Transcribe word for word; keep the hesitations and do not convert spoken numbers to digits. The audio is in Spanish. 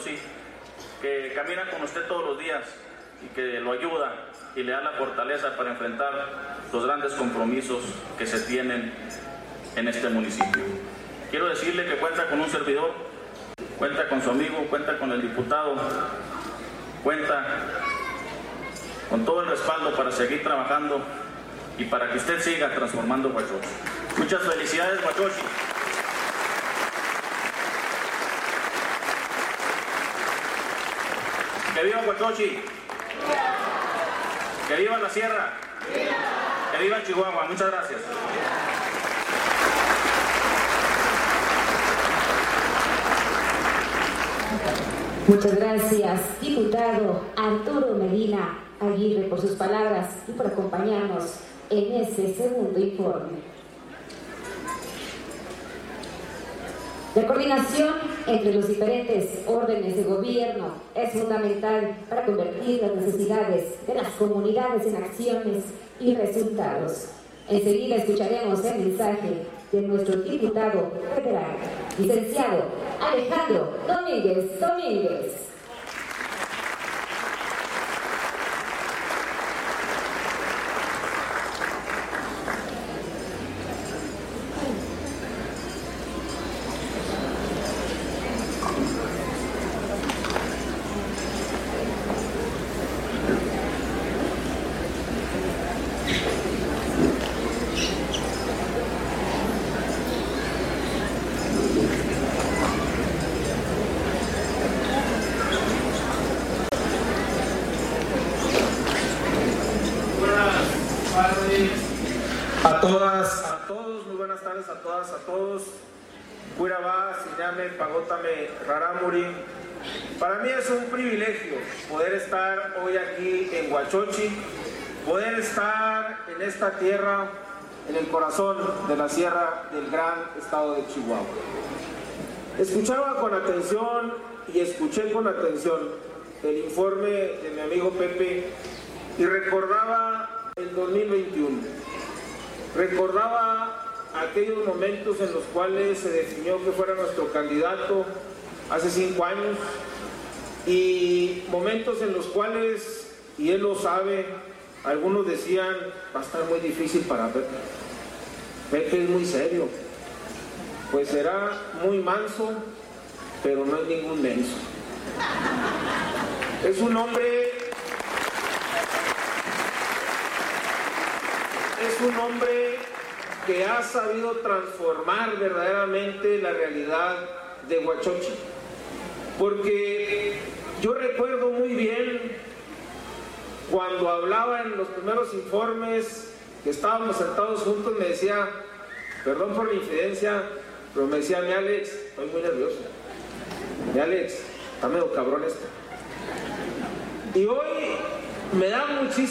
Yotzi, que camina con usted todos los días y que lo ayuda y le da la fortaleza para enfrentar los grandes compromisos que se tienen en este municipio. Quiero decirle que cuenta con un servidor, cuenta con su amigo, cuenta con el diputado, cuenta con todo el respaldo para seguir trabajando y para que usted siga transformando Huachochi. Muchas felicidades, Huachochi. ¡Que viva Huachochi! ¡Que viva la sierra! ¡Que viva Chihuahua! Muchas gracias. Muchas gracias, diputado Arturo Medina Aguirre, por sus palabras y por acompañarnos en este segundo informe. La coordinación entre los diferentes órdenes de gobierno es fundamental para convertir las necesidades de las comunidades en acciones y resultados. Enseguida escucharemos el mensaje de nuestro diputado federal, licenciado Alejandro Domínguez Domínguez. A todas, a todos, muy buenas tardes a todas, a todos. Cuirabá, Siñame, Pagótame, Rarámuri. Para mí es un privilegio poder estar hoy aquí en Huachochi, poder estar en esta tierra, en el corazón de la sierra del gran estado de Chihuahua. Escuchaba con atención y escuché con atención el informe de mi amigo Pepe y recordaba el dos mil veintiuno. Recordaba aquellos momentos en los cuales se definió que fuera nuestro candidato hace cinco años y momentos en los cuales, y él lo sabe, algunos decían, va a estar muy difícil para Pepe. Pepe es muy serio. Pues será muy manso, pero no es ningún menso. Es un hombre... Es un hombre que ha sabido transformar verdaderamente la realidad de Huachochi. Porque yo recuerdo muy bien cuando hablaba en los primeros informes que estábamos sentados juntos, me decía, perdón por la infidencia, pero me decía, mi Alex, estoy muy nervioso. Mi Alex, está medio cabrón esto. Y hoy me da muchísimo